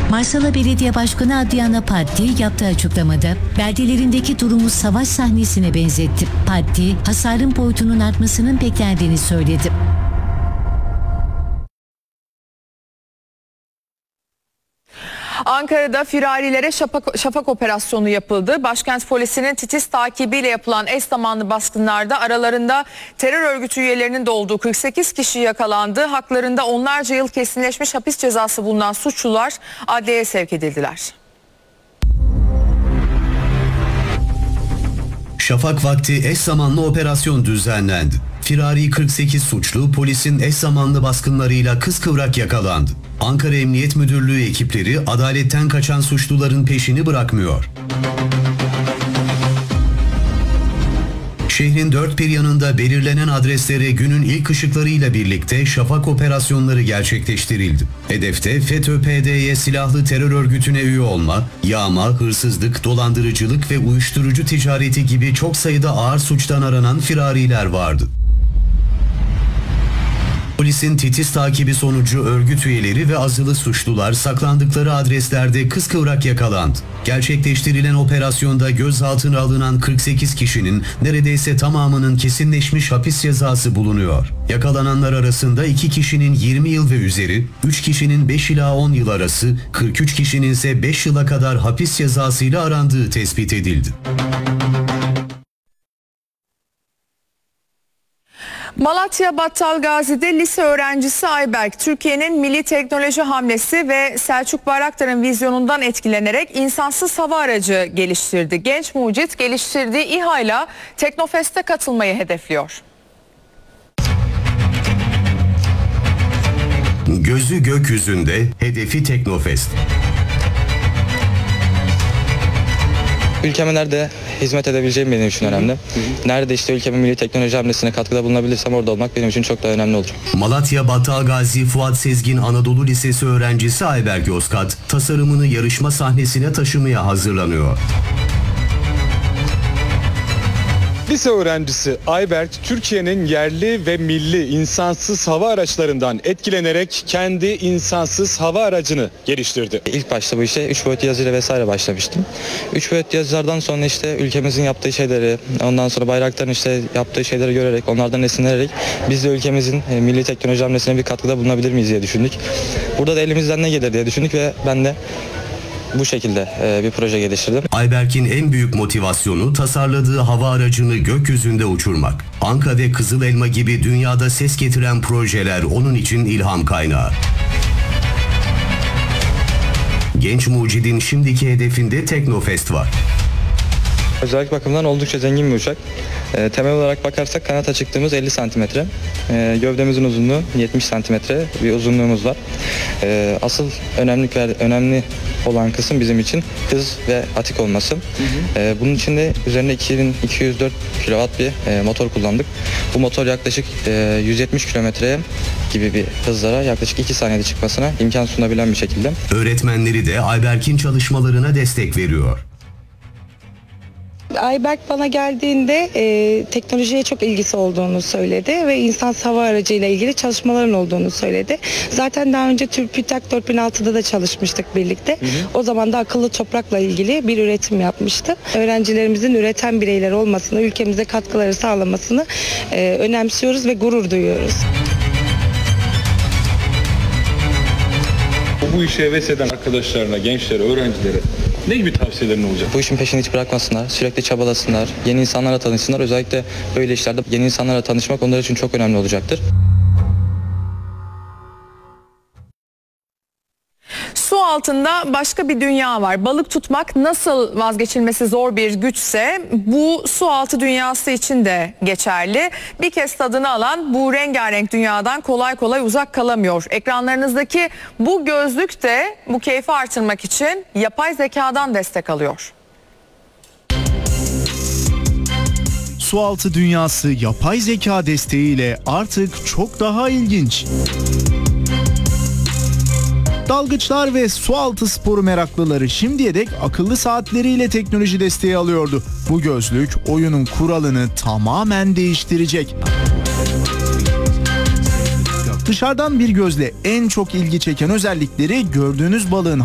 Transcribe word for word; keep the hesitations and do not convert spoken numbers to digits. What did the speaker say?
Marsala Belediye Başkanı Adriana Patti yaptığı açıklamada beldelerindeki durumu savaş sahnesine benzetti. Patti, hasarın boyutunun artmasının beklendiğini söyledi. Ankara'da firarilere şafak, şafak operasyonu yapıldı. Başkent polisinin titiz takibiyle yapılan eş zamanlı baskınlarda aralarında terör örgütü üyelerinin de olduğu kırk sekiz kişi yakalandı. Haklarında onlarca yıl kesinleşmiş hapis cezası bulunan suçlular adliyeye sevk edildiler. Şafak vakti eş zamanlı operasyon düzenlendi. Firari kırk sekiz suçlu polisin eş zamanlı baskınlarıyla kıskıvrak yakalandı. Ankara Emniyet Müdürlüğü ekipleri adaletten kaçan suçluların peşini bırakmıyor. Şehrin dört bir yanında belirlenen adreslere günün ilk ışıklarıyla birlikte şafak operasyonları gerçekleştirildi. Hedefte FETÖ P D Y silahlı terör örgütüne üye olma, yağma, hırsızlık, dolandırıcılık ve uyuşturucu ticareti gibi çok sayıda ağır suçtan aranan firariler vardı. Polisin titiz takibi sonucu örgüt üyeleri ve azılı suçlular saklandıkları adreslerde kıskıvrak yakalandı. Gerçekleştirilen operasyonda gözaltına alınan kırk sekiz kişinin neredeyse tamamının kesinleşmiş hapis cezası bulunuyor. Yakalananlar arasında iki kişinin yirmi yıl ve üzeri, üç kişinin beş ila on yıl arası, kırk üç kişinin ise beş yıla kadar hapis cezasıyla arandığı tespit edildi. Malatya Battalgazi'de lise öğrencisi Ayberk, Türkiye'nin milli teknoloji hamlesi ve Selçuk Bayraktar'ın vizyonundan etkilenerek insansız hava aracı geliştirdi. Genç mucit geliştirdiği İHA'yla Teknofest'e katılmayı hedefliyor. Gözü gökyüzünde, hedefi Teknofest. Ülkeme nerede hizmet edebileceğim benim için önemli. Hı hı. Nerede işte ülkemin milli teknoloji hamlesine katkıda bulunabilirsem orada olmak benim için çok daha önemli olacak. Malatya Battalgazi Fuat Sezgin Anadolu Lisesi öğrencisi Ayberk Yozgat, tasarımını yarışma sahnesine taşımaya hazırlanıyor. Lise öğrencisi Ayberk, Türkiye'nin yerli ve milli insansız hava araçlarından etkilenerek kendi insansız hava aracını geliştirdi. İlk başta bu işe üç boyutlu yazıyla vesaire başlamıştım. üç boyutlu yazılardan sonra işte ülkemizin yaptığı şeyleri, ondan sonra Bayraktar'ın işte yaptığı şeyleri görerek, onlardan esinlenerek biz de ülkemizin milli teknoloji hamlesine bir katkıda bulunabilir miyiz diye düşündük. Burada da elimizden ne gelir diye düşündük ve ben de bu şekilde bir proje geliştirdim. Ayberk'in en büyük motivasyonu tasarladığı hava aracını gökyüzünde uçurmak. Anka ve Kızıl Elma gibi dünyada ses getiren projeler onun için ilham kaynağı. Genç mucidin şimdiki hedefinde Teknofest var. Özellik bakımından oldukça zengin bir uçak. E, temel olarak bakarsak kanata çıktığımız elli santimetre. E, gövdemizin uzunluğu yetmiş santimetre bir uzunluğumuz var. E, asıl önemli, önemli olan kısım bizim için hız ve atik olması. Hı hı. E, bunun için de üzerinde iki bin iki yüz dört kilowatt bir e, motor kullandık. Bu motor yaklaşık e, yüz yetmiş kilometreye gibi bir hızlara yaklaşık iki saniyede çıkmasına imkan sunabilen bir şekilde. Öğretmenleri de Ayberk'in çalışmalarına destek veriyor. Ayberk bana geldiğinde e, teknolojiye çok ilgisi olduğunu söyledi ve insansız hava aracıyla ilgili çalışmaların olduğunu söyledi. Zaten daha önce TÜRKÜTAK dört bin altıda da çalışmıştık birlikte. Hı hı. O zaman da akıllı toprakla ilgili bir üretim yapmıştı. Öğrencilerimizin üreten bireyler olmasını, ülkemize katkıları sağlamasını e, önemsiyoruz ve gurur duyuyoruz. Bu işe heves eden arkadaşlarına, gençlere, öğrencilere ne gibi tavsiyelerin olacak? Bu işin peşini hiç bırakmasınlar, sürekli çabalasınlar, yeni insanlarla tanışsınlar. Özellikle böyle işlerde yeni insanlarla tanışmak onlar için çok önemli olacaktır. Su altında başka bir dünya var. Balık tutmak nasıl vazgeçilmesi zor bir güçse bu su altı dünyası için de geçerli. Bir kez tadını alan bu rengarenk dünyadan kolay kolay uzak kalamıyor. Ekranlarınızdaki bu gözlük de bu keyfi artırmak için yapay zekadan destek alıyor. Sualtı dünyası yapay zeka desteğiyle artık çok daha ilginç. Dalgıçlar ve sualtı sporu meraklıları şimdiye dek akıllı saatleriyle teknoloji desteği alıyordu. Bu gözlük oyunun kuralını tamamen değiştirecek. Dışarıdan bir gözle en çok ilgi çeken özellikleri gördüğünüz balığın